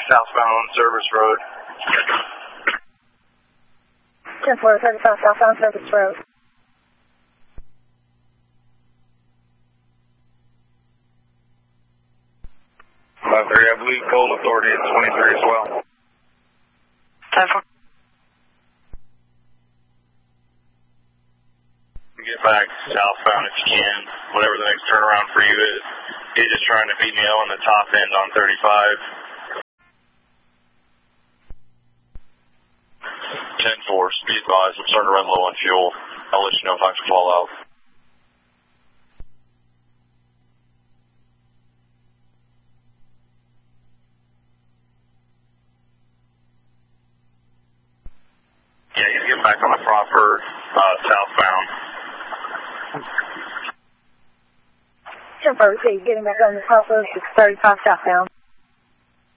southbound on Service Road. 10-4, 35 southbound Service Road. I believe Coal Authority at 23 as well. 10-4. Get back southbound if you can, whatever the next turnaround for you is. He's just trying to beat me on the top end on 35. 10-4, speed advised. I'm starting to run low on fuel. I'll let you know if I can fall out. Yeah, he's getting back on the proper southbound. 10-4, getting back on the proper 635 southbound.